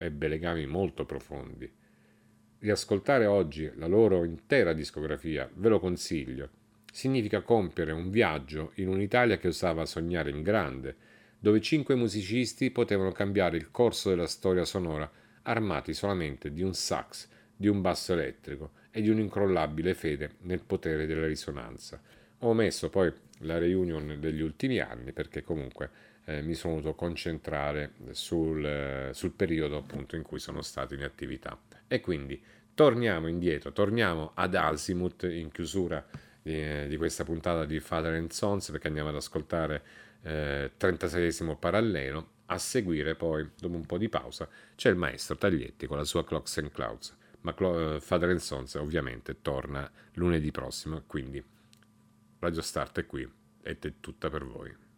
ebbe legami molto profondi. Riascoltare oggi la loro intera discografia, ve lo consiglio, significa compiere un viaggio in un'Italia che osava sognare in grande, dove 5 musicisti potevano cambiare il corso della storia sonora armati solamente di un sax, di un basso elettrico e di un'incrollabile fede nel potere della risonanza. Ho messo poi la reunion degli ultimi anni perché comunque mi sono dovuto concentrare sul periodo appunto in cui sono stato in attività. E quindi torniamo indietro, torniamo ad Azimuth in chiusura di questa puntata di Father and Sons, perché andiamo ad ascoltare 36esimo parallelo. A seguire poi, dopo un po' di pausa, c'è il maestro Taglietti con la sua Clocks and Clouds, ma Father and Sons ovviamente torna lunedì prossimo, quindi Radio Start è qui ed è tutta per voi.